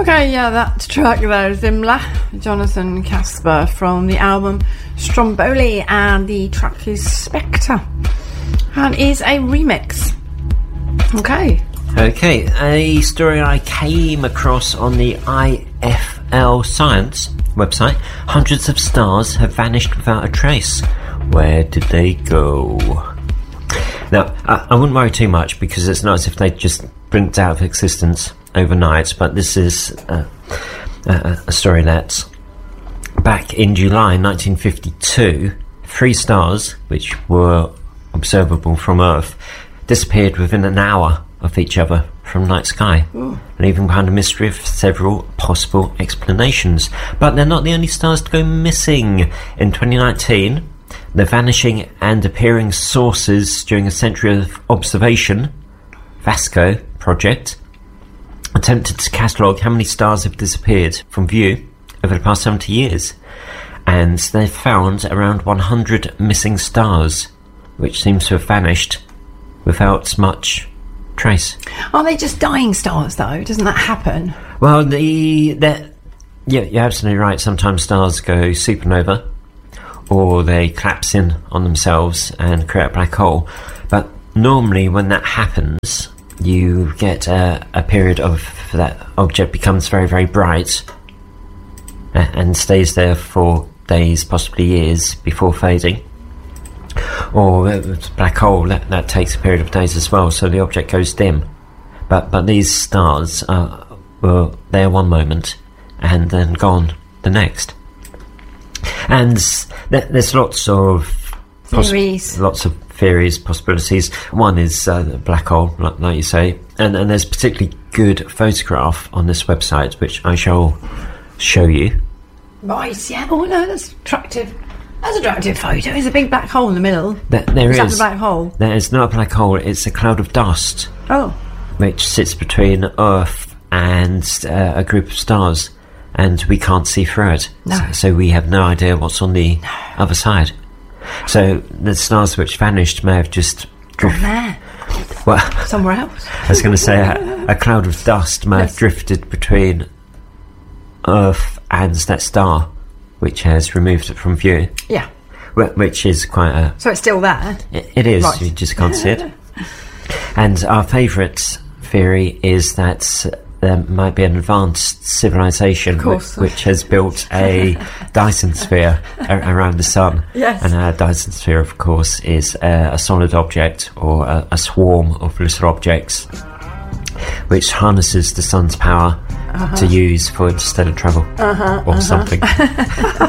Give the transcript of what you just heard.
Okay, yeah, that track there, Zimla, Jonathan Casper from the album Stromboli, and the track is Spectre, and is a remix. Okay, a story I came across on the IFL Science website. Hundreds of stars have vanished without a trace. Where did they go? Now, I wouldn't worry too much, because it's not as if they just blinked out of existence overnight, but this is a story that back in July 1952, 3 stars, which were observable from Earth, disappeared within an hour of each other from night sky, leaving behind a mystery of several possible explanations. But they're not the only stars to go missing. In 2019, the Vanishing and Appearing Sources during a Century of Observation, VASCO project, attempted to catalogue how many stars have disappeared from view over the past 70 years. And they've found around 100 missing stars, which seems to have vanished without much trace. Are they just dying stars, though? Doesn't that happen? Well, yeah, you're absolutely right. Sometimes stars go supernova, or they collapse in on themselves and create a black hole. But normally when that happens, you get a period of that object becomes very, very bright and stays there for days, possibly years, before fading. Or a black hole, that takes a period of days as well, so the object goes dim. But these stars were there one moment and then gone the next. And there's lots of theories, possibilities. One is the black hole, like you say, and there's a particularly good photograph on this website, which I shall show you. Right, yeah. Oh no, that's attractive. That's an attractive photo. There's a big black hole in the middle. There is. Is that a black hole? There is not a black hole. It's a cloud of dust. Oh. Which sits between Earth and a group of stars, and we can't see through it. No. So we have no idea what's on the other side. So the stars which vanished may have just drifted there. Well, somewhere else. I was going to say a cloud of dust may have drifted between Earth and that star, which has removed it from view. Yeah. Which is quite a... So it's still there? It is, right. You just can't see it. And our favourite theory is that there might be an advanced civilization which has built a Dyson sphere around the sun. Yes. And a Dyson sphere, of course, is a solid object or a swarm of little objects which harnesses the sun's power to use for interstellar travel or something.